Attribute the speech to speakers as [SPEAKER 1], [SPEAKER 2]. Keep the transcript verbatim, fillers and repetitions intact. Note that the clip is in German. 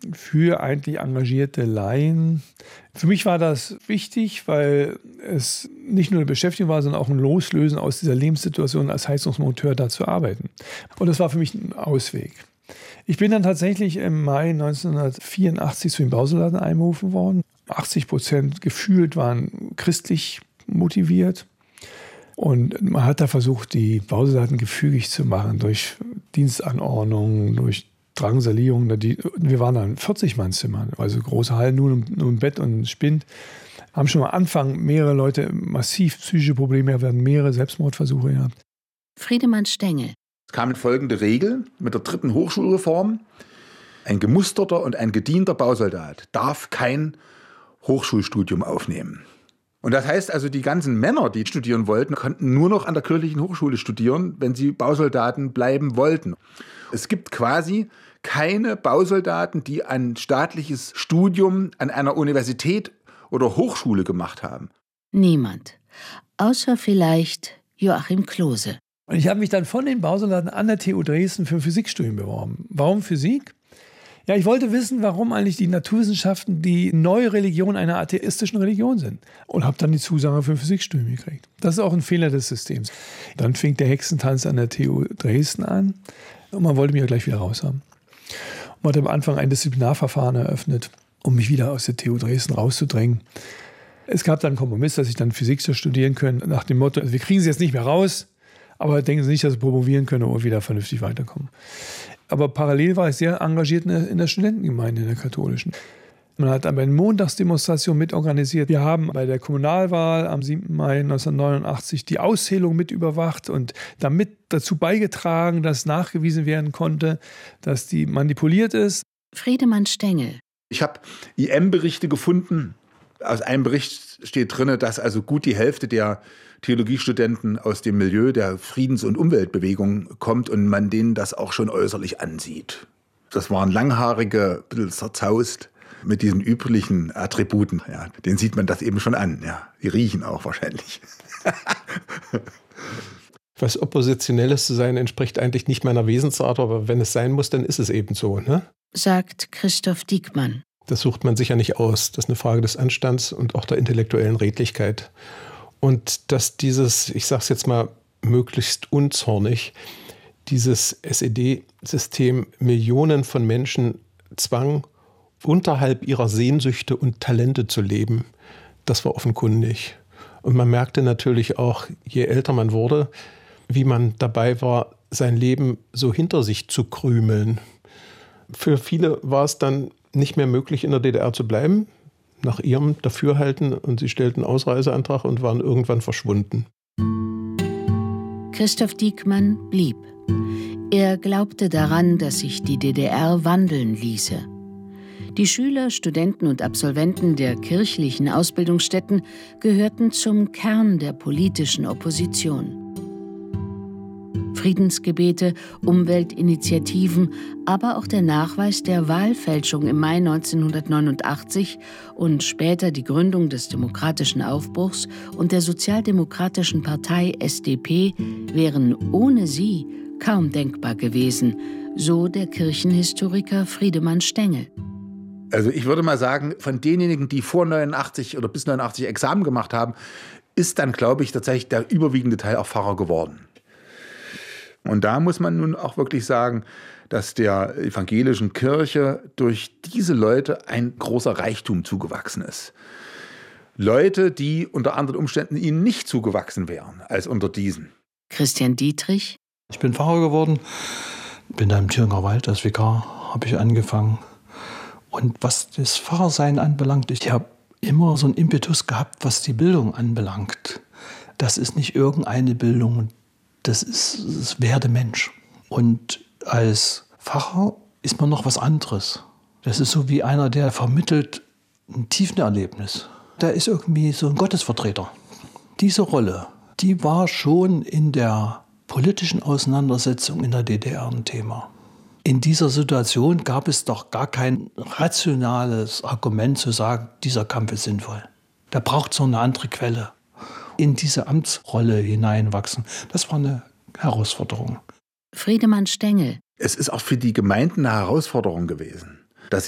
[SPEAKER 1] für eigentlich engagierte Laien. Für mich war das wichtig, weil es nicht nur eine Beschäftigung war, sondern auch ein Loslösen aus dieser Lebenssituation als Heizungsmonteur da zu arbeiten. Und das war für mich ein Ausweg. Ich bin dann tatsächlich im Mai neunzehnhundertvierundachtzig zu den Bausoldaten einberufen worden. achtzig Prozent gefühlt waren christlich motiviert. Und man hat da versucht, die Bausoldaten gefügig zu machen durch Dienstanordnungen, durch Drangsalierung. Wir waren da in vierzig-Mann-Zimmern, also große Hallen, nur, nur ein Bett und ein Spind. Haben schon am Anfang mehrere Leute massiv psychische Probleme, werden mehrere Selbstmordversuche gehabt.
[SPEAKER 2] Friedemann Stengel.
[SPEAKER 3] Es kam folgende Regel mit der dritten Hochschulreform. Ein gemusterter und ein gedienter Bausoldat darf kein Hochschulstudium aufnehmen. Und das heißt also, die ganzen Männer, die studieren wollten, konnten nur noch an der kirchlichen Hochschule studieren, wenn sie Bausoldaten bleiben wollten. Es gibt quasi keine Bausoldaten, die ein staatliches Studium an einer Universität oder Hochschule gemacht haben.
[SPEAKER 2] Niemand. Außer vielleicht Joachim Klose.
[SPEAKER 1] Und ich habe mich dann von den Bausoldaten an der T U Dresden für ein Physikstudium beworben. Warum Physik? Ja, ich wollte wissen, warum eigentlich die Naturwissenschaften die neue Religion einer atheistischen Religion sind. Und habe dann die Zusage für ein Physikstudium gekriegt. Das ist auch ein Fehler des Systems. Dann fing der Hexentanz an der T U Dresden an. Und man wollte mich ja gleich wieder raus haben. Und man hat am Anfang ein Disziplinarverfahren eröffnet, um mich wieder aus der T U Dresden rauszudrängen. Es gab dann einen Kompromiss, dass ich dann Physik studieren können, nach dem Motto, also wir kriegen sie jetzt nicht mehr raus, aber denken Sie nicht, dass Sie promovieren können und wieder vernünftig weiterkommen. Aber parallel war ich sehr engagiert in der Studentengemeinde, in der katholischen. Man hat bei den Montagsdemonstrationen mitorganisiert. Wir haben bei der Kommunalwahl am siebten Mai neunzehnhundertneunundachtzig die Auszählung mit überwacht und damit dazu beigetragen, dass nachgewiesen werden konnte, dass die manipuliert ist.
[SPEAKER 2] Friedemann Stengel.
[SPEAKER 3] Ich habe I M-Berichte gefunden. Aus einem Bericht steht drin, dass also gut die Hälfte der Theologiestudenten aus dem Milieu der Friedens- und Umweltbewegung kommt und man denen das auch schon äußerlich ansieht. Das waren langhaarige, ein bisschen zerzaust, mit diesen üblichen Attributen. Ja, denen sieht man das eben schon an. Ja, die riechen auch wahrscheinlich.
[SPEAKER 4] Was Oppositionelles zu sein, entspricht eigentlich nicht meiner Wesensart, aber wenn es sein muss, dann ist es eben so, ne?
[SPEAKER 2] Sagt Christoph Diekmann.
[SPEAKER 4] Das sucht man sicher nicht aus. Das ist eine Frage des Anstands und auch der intellektuellen Redlichkeit. Und dass dieses, ich sage es jetzt mal möglichst unzornig, dieses S E D-System Millionen von Menschen zwang, unterhalb ihrer Sehnsüchte und Talente zu leben, das war offenkundig. Und man merkte natürlich auch, je älter man wurde, wie man dabei war, sein Leben so hinter sich zu krümeln. Für viele war es dann nicht mehr möglich, in der D D R zu bleiben, nach ihrem Dafürhalten, und sie stellten Ausreiseantrag und waren irgendwann verschwunden.
[SPEAKER 2] Christoph Diekmann blieb. Er glaubte daran, dass sich die D D R wandeln ließe. Die Schüler, Studenten und Absolventen der kirchlichen Ausbildungsstätten gehörten zum Kern der politischen Opposition. Friedensgebete, Umweltinitiativen, aber auch der Nachweis der Wahlfälschung im Mai neunzehnhundertneunundachtzig und später die Gründung des Demokratischen Aufbruchs und der Sozialdemokratischen Partei S D P wären ohne sie kaum denkbar gewesen, so der Kirchenhistoriker Friedemann Stengel.
[SPEAKER 3] Also ich würde mal sagen, von denjenigen, die vor neunundachtzig oder bis neunundachtzig Examen gemacht haben, ist dann, glaube ich, tatsächlich der überwiegende Teil auch Pfarrer geworden. Und da muss man nun auch wirklich sagen, dass der evangelischen Kirche durch diese Leute ein großer Reichtum zugewachsen ist. Leute, die unter anderen Umständen ihnen nicht zugewachsen wären als unter diesen.
[SPEAKER 2] Christian Dietrich.
[SPEAKER 5] Ich bin Pfarrer geworden, bin da im Thüringer Wald als Vikar, habe ich angefangen. Und was das Pfarrersein anbelangt, ich habe immer so einen Impetus gehabt, was die Bildung anbelangt. Das ist nicht irgendeine Bildung, das ist das Werde Mensch. Und als Pfarrer ist man noch was anderes. Das ist so wie einer, der vermittelt ein Tiefenerlebnis. Der ist irgendwie so ein Gottesvertreter. Diese Rolle, die war schon in der politischen Auseinandersetzung in der D D R ein Thema. In dieser Situation gab es doch gar kein rationales Argument zu sagen, dieser Kampf ist sinnvoll. Da braucht es noch eine andere Quelle. In diese Amtsrolle hineinwachsen, das war eine Herausforderung.
[SPEAKER 2] Friedemann Stengel.
[SPEAKER 3] Es ist auch für die Gemeinden eine Herausforderung gewesen.